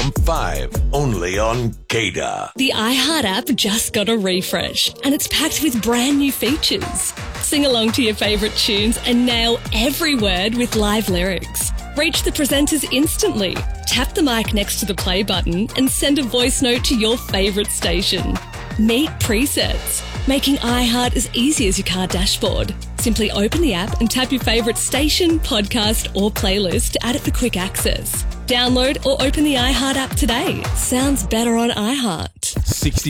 from 5, only on Gator. The iHeart app just got a refresh and it's packed with brand new features. Sing along to your favourite tunes and nail every word with live lyrics. Reach the presenters instantly. Tap the mic next to the play button and send a voice note to your favourite station. Meet presets, making iHeart as easy as your car dashboard. Simply open the app and tap your favourite station, podcast or playlist to add it for quick access. Download or open the iHeart app today. Sounds better on iHeart. 60